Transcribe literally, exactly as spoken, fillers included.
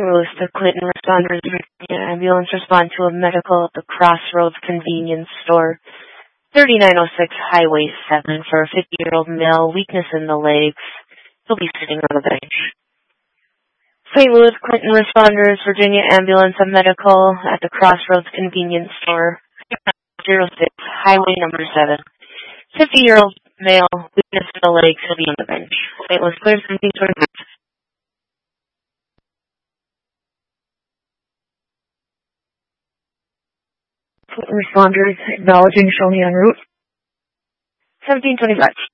Saint Louis, the Clinton responders ambulance respond to a medical at the Crossroads convenience store, thirty-nine oh six Highway seven, for a fifty-year-old male, weakness in the legs. He'll be sitting on the bench. Saint Louis, Clinton responders, Virginia ambulance and medical at the Crossroads convenience store, zero six Highway number seven. fifty-year-old male, weakness in the legs. He'll be on the bench. Saint Louis clear, seventeen twenty-five. Responders acknowledging, show me en route. seventeen twenty-five.